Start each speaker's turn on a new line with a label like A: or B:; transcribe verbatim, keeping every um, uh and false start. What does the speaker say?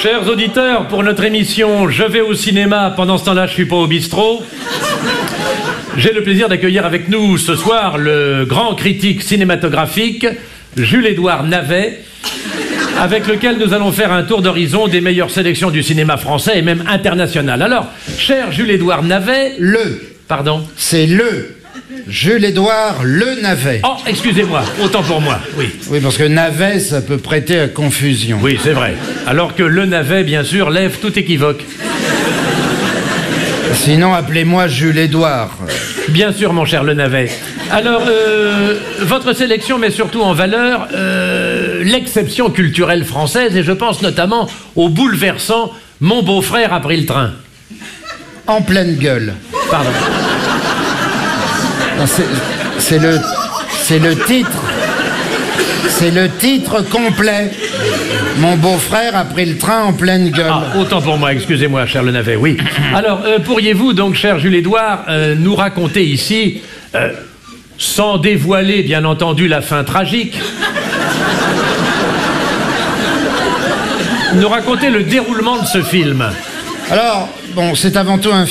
A: Chers auditeurs, pour notre émission Je vais au cinéma, pendant ce temps-là je suis pas au bistrot, j'ai le plaisir d'accueillir avec nous ce soir le grand critique cinématographique Jules-Édouard Navet, avec lequel nous allons faire un tour d'horizon des meilleures sélections du cinéma français et même international. Alors, cher Jules-Édouard Navet...
B: Le.
A: Pardon?
B: C'est le. Jules-Édouard Le Navet.
A: Oh, excusez-moi, autant pour moi, oui.
B: Oui, parce que Navet, ça peut prêter à confusion.
A: Oui, c'est vrai. Alors que Le Navet, bien sûr, lève tout équivoque.
B: Sinon, appelez-moi Jules-Édouard.
A: Bien sûr, mon cher Le Navet. Alors, euh, votre sélection met surtout en valeur euh, l'exception culturelle française, et je pense notamment au bouleversant « Mon beau-frère a pris le train ».
B: En pleine gueule.
A: Pardon.
B: C'est le, c'est le titre. C'est le titre complet. Mon beau-frère a pris le train en pleine gueule.
A: Ah, autant pour moi, excusez-moi, cher Le Navet, oui. Alors, euh, pourriez-vous donc, cher Jules-Édouard, euh, nous raconter ici, euh, sans dévoiler, bien entendu, la fin tragique, nous raconter le déroulement de ce film?
B: Alors, bon, c'est avant tout un